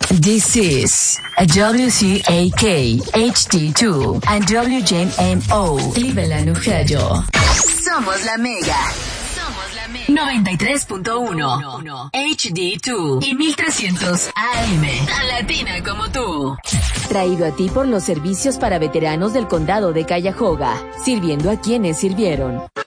This is a WCAK HD2 and WJMO Cleveland, Ohio. Somos la Mega. Somos la Mega. 93.1 HD2 y 1300 AM. Tan latina como tú. Traído a ti por los servicios para veteranos del condado de Cuyahoga, sirviendo a quienes sirvieron.